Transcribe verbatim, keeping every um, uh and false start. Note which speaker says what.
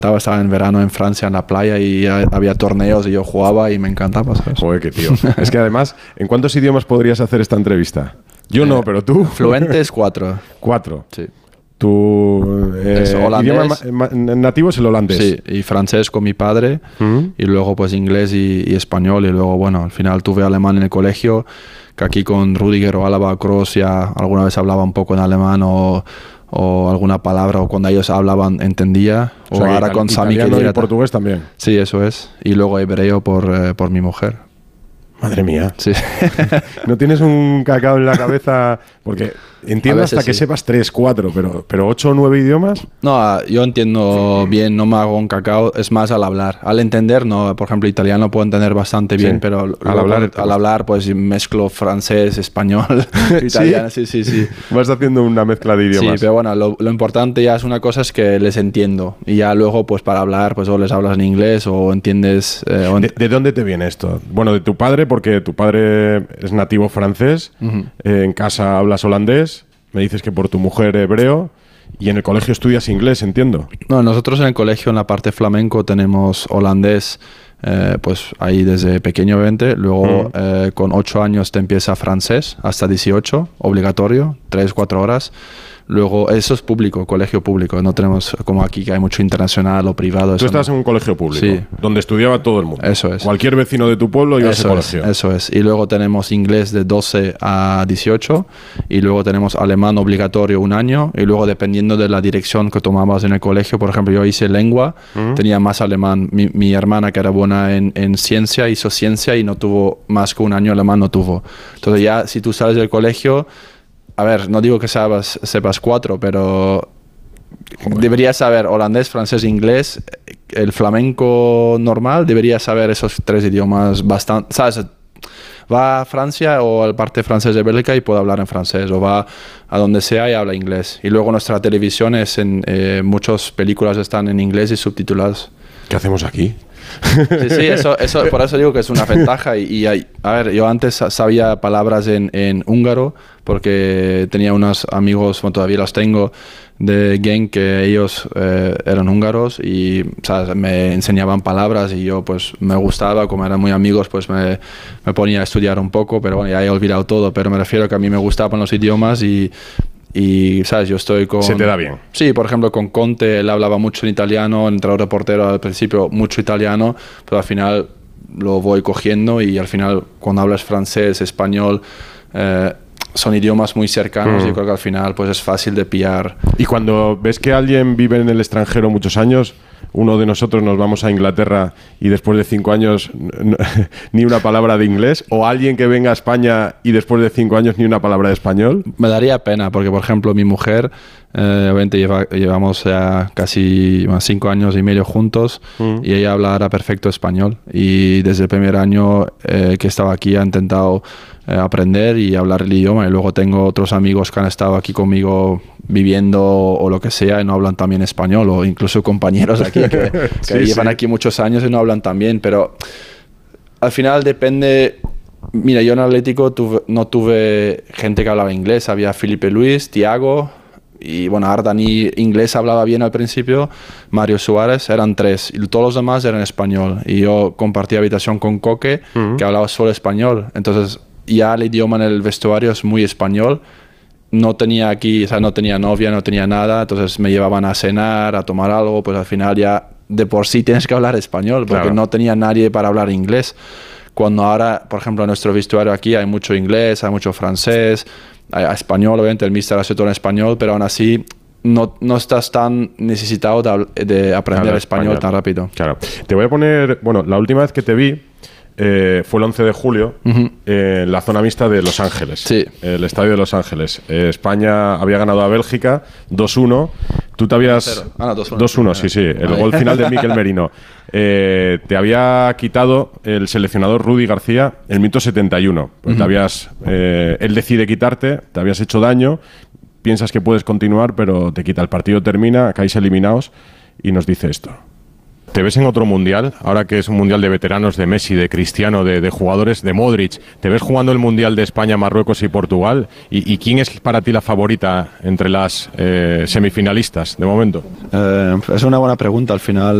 Speaker 1: Estaba en verano en Francia, en la playa, y había torneos y yo jugaba y me encantaba, ¿sabes?
Speaker 2: Joder, qué tío. Es que además, ¿en cuántos idiomas podrías hacer esta entrevista? Yo eh, no, pero tú.
Speaker 1: Fluentes, cuatro.
Speaker 2: Cuatro.
Speaker 1: Sí.
Speaker 2: Tu eh, idioma ma- ma- nativo es el holandés.
Speaker 1: Sí, y francés con mi padre, uh-huh. y luego pues inglés y, y español, y luego, bueno, al final tuve alemán en el colegio, que aquí con Rüdiger o Alaba, Kroos ya alguna vez hablaba un poco en alemán o... o alguna palabra, o cuando ellos hablaban entendía, o,
Speaker 2: o sea,
Speaker 1: ahora
Speaker 2: ital-
Speaker 1: con Sami que
Speaker 2: y portugués también.
Speaker 1: Sí, eso es. Y luego hebreo por, eh, por mi mujer.
Speaker 2: Madre mía.
Speaker 1: Sí.
Speaker 2: ¿No tienes un cacao en la cabeza? Porque entiendo hasta que
Speaker 1: sí.
Speaker 2: sepas tres, cuatro, pero, pero ocho o nueve idiomas.
Speaker 1: No, yo entiendo bien, no me hago un cacao, es más al hablar. Al entender, no, por ejemplo, italiano puedo entender bastante bien, sí. pero
Speaker 2: al
Speaker 1: luego,
Speaker 2: hablar,
Speaker 1: al hablar, pues mezclo francés, español, italiano, sí, sí, sí.
Speaker 2: Vas haciendo una mezcla de idiomas.
Speaker 1: Sí, pero bueno, lo, lo importante ya es una cosa, es que les entiendo. Y ya luego, pues para hablar, pues o les hablas en inglés o entiendes... Eh, o ent-
Speaker 2: ¿De, ¿De dónde te viene esto? Bueno, de tu padre, porque tu padre es nativo francés, uh-huh. eh, en casa hablas holandés, me dices que por tu mujer hebreo, y en el colegio estudias inglés, entiendo.
Speaker 1: No, nosotros en el colegio, en la parte flamenco, tenemos holandés, eh, pues ahí desde pequeño obviamente, luego uh-huh. eh, con ocho años te empieza francés, hasta dieciocho, obligatorio, tres, cuatro horas. Luego, eso es público, colegio público. No tenemos como aquí que hay mucho internacional o privado.
Speaker 2: Tú estás no. en un colegio público,
Speaker 1: sí.
Speaker 2: donde estudiaba todo el mundo.
Speaker 1: Eso es.
Speaker 2: Cualquier vecino de tu pueblo iba
Speaker 1: eso
Speaker 2: a ese colegio.
Speaker 1: Es, eso es. Y luego tenemos inglés de doce a dieciocho. Y luego tenemos alemán obligatorio un año. Y luego, dependiendo de la dirección que tomabas en el colegio, por ejemplo, yo hice lengua, uh-huh. tenía más alemán. Mi, mi hermana, que era buena en, en ciencia, hizo ciencia y no tuvo más que un año alemán, no tuvo. Entonces ya, si tú sales del colegio... A ver, no digo que sabas, sepas cuatro, pero bueno. deberías saber holandés, francés, inglés, el flamenco normal, deberías saber esos tres idiomas bastante, ¿sabes? Va a Francia o al parte francés de Bélgica y puede hablar en francés, o va a donde sea y habla inglés. Y luego nuestra televisión es en, eh, muchas películas están en inglés y subtituladas.
Speaker 2: ¿Qué hacemos aquí?
Speaker 1: Sí, sí, eso, eso, por eso digo que es una ventaja. Y, y hay, a ver, yo antes sabía palabras en, en húngaro porque tenía unos amigos, bueno, todavía los tengo, de gang, que ellos eh, eran húngaros y, ¿sabes?, me enseñaban palabras y yo pues me gustaba, como eran muy amigos, pues me, me ponía a estudiar un poco, pero bueno, ya he olvidado todo, pero me refiero a que a mí me gustaban los idiomas y... Y, ¿sabes? Yo estoy con...
Speaker 2: ¿Se te da bien?
Speaker 1: Sí, por ejemplo, con Conte, él hablaba mucho en italiano, el entrenador de portero al principio mucho italiano, pero al final lo voy cogiendo y al final cuando hablas francés, español, eh, son idiomas muy cercanos, mm. yo creo que al final pues es fácil de pillar.
Speaker 2: Y cuando ves que alguien vive en el extranjero muchos años, uno de nosotros nos vamos a Inglaterra y después de cinco años n- ni una palabra de inglés, o alguien que venga a España y después de cinco años ni una palabra de español.
Speaker 1: Me daría pena porque, por ejemplo, mi mujer, eh, obviamente lleva, llevamos ya casi bueno, cinco años y medio juntos, mm. y ella habla ahora perfecto español, y desde el primer año eh, que estaba aquí ha intentado eh, aprender y hablar el idioma, y luego tengo otros amigos que han estado aquí conmigo viviendo o lo que sea y no hablan también español, o incluso compañeros aquí que, que sí, llevan sí. aquí muchos años y no hablan tan bien, pero al final depende. Mira, yo en Atlético tuve, no tuve gente que hablaba inglés, había Felipe Luis, Thiago y bueno, Ardani inglés hablaba bien al principio, Mario Suárez, eran tres, y todos los demás eran español, y yo compartía habitación con Coque, uh-huh. que hablaba solo español, entonces ya el idioma en el vestuario es muy español. No tenía aquí, o sea, no tenía novia, no tenía nada, entonces me llevaban a cenar, a tomar algo, pues al final ya de por sí tienes que hablar español, porque claro. no tenía nadie para hablar inglés. Cuando ahora, por ejemplo, en nuestro vestuario aquí hay mucho inglés, hay mucho francés, hay español, obviamente el míster hace todo en español, pero aún así no, no estás tan necesitado de, de aprender claro, español, español tan rápido.
Speaker 2: Claro. Te voy a poner, bueno, la última vez que te vi, Eh, fue el once de julio, uh-huh. eh, en la zona mixta de Los Ángeles,
Speaker 1: sí.
Speaker 2: el estadio de Los Ángeles. Eh, España había ganado a Bélgica dos uno. Tú te habías...
Speaker 1: Ah, no, dos uno.
Speaker 2: dos uno, sí, sí. El vale. gol final de Mikel Merino. Eh, te había quitado el seleccionador Rudy García el minuto setenta y uno. Pues uh-huh. te habías, eh, él decide quitarte, te habías hecho daño, piensas que puedes continuar, pero te quita. El partido termina, caéis eliminados y nos dice esto. ¿Te ves en otro mundial? Ahora que es un mundial de veteranos, de Messi, de Cristiano, de, de jugadores, de Modric. ¿Te ves jugando el mundial de España, Marruecos y Portugal? ¿Y, y quién es para ti la favorita entre las eh, semifinalistas de momento?
Speaker 1: Eh, es una buena pregunta al final.